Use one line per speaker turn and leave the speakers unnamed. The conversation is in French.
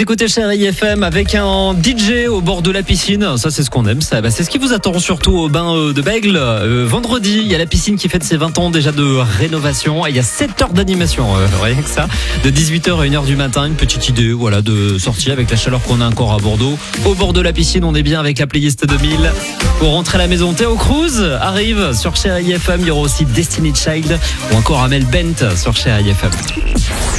Vous écoutez Chérie FM avec un DJ au bord de la piscine. Ça, c'est ce qu'on aime. Ça, c'est ce qui vous attend surtout au bain de Bègle. Vendredi, il y a la piscine qui fête ses 20 ans déjà de rénovation. Et il y a 7 heures d'animation, rien que ça. De 18h à 1h du matin, une petite idée de sortie avec la chaleur qu'on a encore à Bordeaux. Au bord de la piscine, on est bien avec la playlist 2000. Pour rentrer à la maison, Théo Cruz arrive sur Chérie FM. Il y aura aussi Destiny Child ou encore Amel Bent sur Chérie FM.